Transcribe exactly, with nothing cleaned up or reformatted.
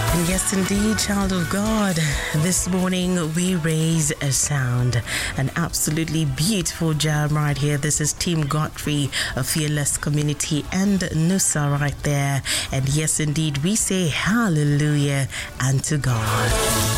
And yes, indeed, child of God, this morning we raise a sound, an absolutely beautiful jam right here. This is Team Godfrey, a Fearless Community, and Nusa right there. And yes, indeed, we say hallelujah unto God.